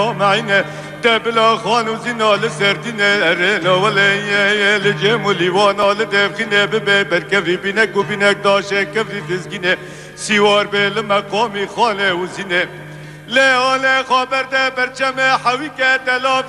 معينه تبلا خان وزنا لسردين ارنا ولا لجمولي وانا لدفخنه ببركفي بينك وبينك داشه كفري تزكينه سيوار بالمقامي خانه وزينه لا خبر ده برچم حوي كدلا